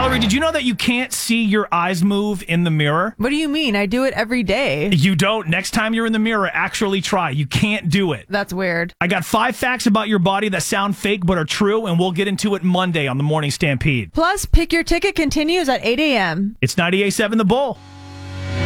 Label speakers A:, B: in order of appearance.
A: Valerie, did you know that you can't see your eyes move in the mirror?
B: What do you mean? I do it every day.
A: You don't. Next time you're in the mirror, actually try. You can't do it.
B: That's weird.
A: I got 5 facts about your body that sound fake but are true, and we'll get into it Monday on the Morning Stampede.
B: Plus, Pick Your Ticket continues at 8 a.m.
A: It's 98.7 The Bull.